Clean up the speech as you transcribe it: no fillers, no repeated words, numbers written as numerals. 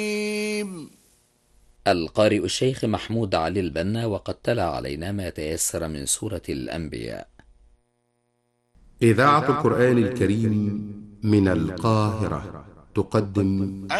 القارئ الشيخ محمود علي البنا، وقد تلا علينا ما تيسر من سورة الأنبياء. إذاعة القرآن الكريم من القاهرة تقدم